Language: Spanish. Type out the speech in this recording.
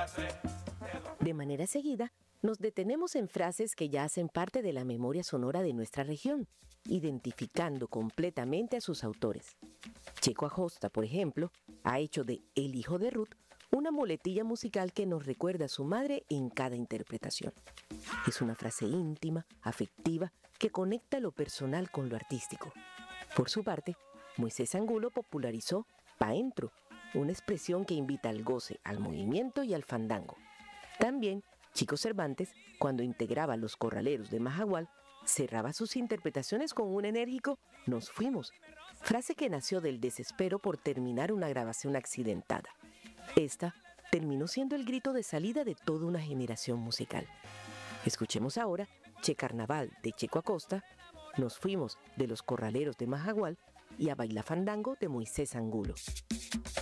De manera seguida, nos detenemos en frases que ya hacen parte de la memoria sonora de nuestra región, identificando completamente a sus autores. Checo Acosta, por ejemplo, ha hecho de El hijo de Ruth una muletilla musical que nos recuerda a su madre en cada interpretación. Es una frase íntima, afectiva, que conecta lo personal con lo artístico. Por su parte, Moisés Angulo popularizó Pa' Entro, una expresión que invita al goce, al movimiento y al fandango. También, Chico Cervantes, cuando integraba Los Corraleros de Majagual, cerraba sus interpretaciones con un enérgico "Nos fuimos", frase que nació del desespero por terminar una grabación accidentada. Esta terminó siendo el grito de salida de toda una generación musical. Escuchemos ahora Che Carnaval de Checo Acosta, Nos fuimos de Los Corraleros de Majagual y A Bailar Fandango de Moisés Angulo.